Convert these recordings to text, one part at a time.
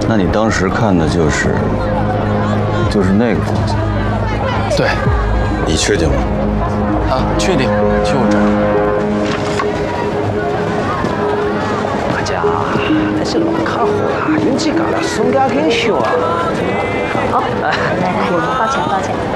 那你当时看的就是那个房间？ 对。 你确定吗？ 啊，确定，就这儿。 大家还是老看好了，人家讲了，松点更小啊。 好，来，抱歉抱歉。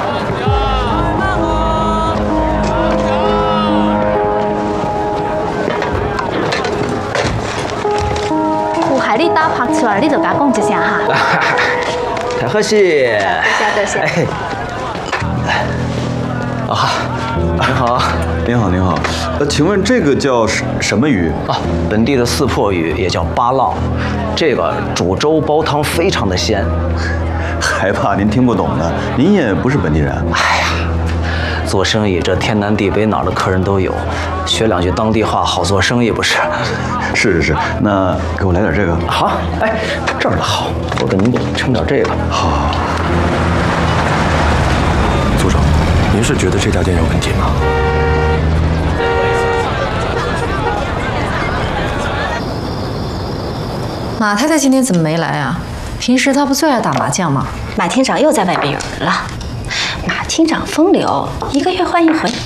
有害你打拍出来，你就甲讲一声哈。 太客气。 多谢。 哎。 啊，您好，您好，您好。请问这个叫什么鱼啊？本地的四破鱼也叫巴浪，这个煮粥煲汤非常的鲜。 还怕您听不懂呢？您也不是本地人。 哎呀，做生意这天南地北哪儿的客人都有，学两句当地话好做生意不是？ 是，那给我来点这个。 好，哎，这儿的好，我给您称点这个。 好。 组长，您是觉得这家店有问题吗？ 马太太今天怎么没来啊？平时她不最爱打麻将吗？ 马厅长又在外边有人了。马厅长风流，1个月换一回。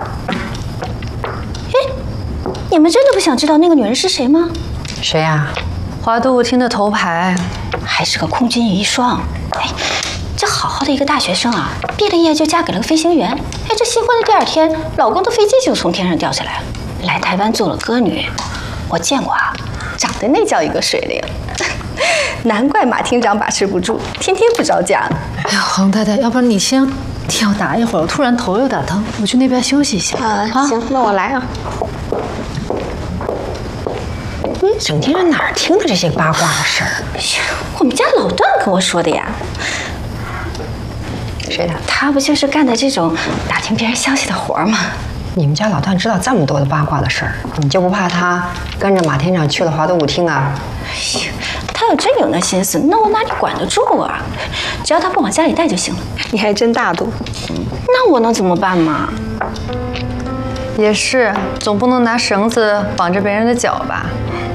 哎，你们真的不想知道那个女人是谁吗？ 谁呀？华都舞厅的头牌， 还是个空军遗孀。哎，这好好的一个大学生啊，毕了业就嫁给了个飞行员。哎，这新婚的第2天，老公的飞机就从天上掉下来了，来台湾做了歌女。我见过啊，长得那叫一个水灵。难怪马厅长把持不住，天天不着家。 哎呀，黄太太，要不然你先替我打一会儿，我突然头有点疼，我去那边休息一下。 行，那我来啊。 你整天在哪儿听的这些八卦的事儿？ 我们家老段跟我说的呀。 谁的？ 他不就是干的这种打听别人消息的活吗？ 你们家老段知道这么多的八卦的事儿，你就不怕他跟着马厅长去了华都舞厅啊？ 哎呀，他要真有那心思，那我哪里管得住啊？只要他不往家里带就行了。 你还真大度。 那我能怎么办嘛？ 也是，总不能拿绳子绑着别人的脚吧？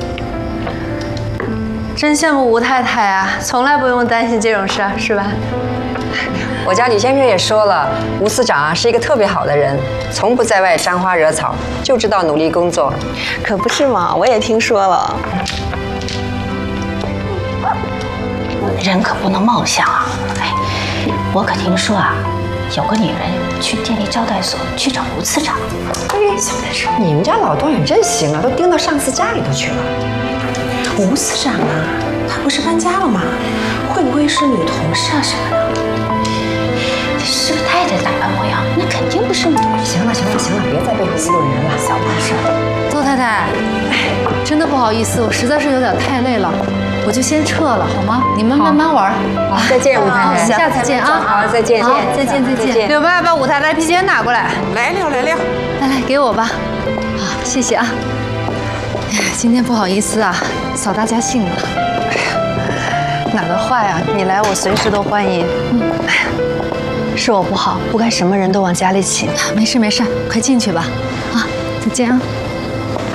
真羡慕吴太太啊，从来不用担心这种事儿，是吧？ 我家李先生也说了，吴司长啊是一个特别好的人，从不在外沾花惹草，就知道努力工作。 可不是嘛，我也听说了。 人可不能貌相啊！哎，我可听说啊，有个女人去电力招待所去找吴次长。 哎，小点声！你们家老段也真行啊，都盯到上司家里头去了。 吴司长啊，他不是搬家了吗？会不会是女同事啊什么的？ 是个太太打扮模样，那肯定不是嘛。 行了，别再背后议论人了， 小点声。 窦太太，哎，真的不好意思，我实在是有点太累了，我就先撤了，好吗？你们慢慢玩。 好，再见，吴太太， 下次见啊！ 好，再见， 再见。柳爸把武太太皮鞋拿过来。 来， 给我吧。啊，谢谢啊。哎呀，今天不好意思啊，扫大家兴了。哎呀，哪的话呀？你来我随时都欢迎。哎呀，是我不好，不该什么人都往家里请。没事，快进去吧。啊，再见啊。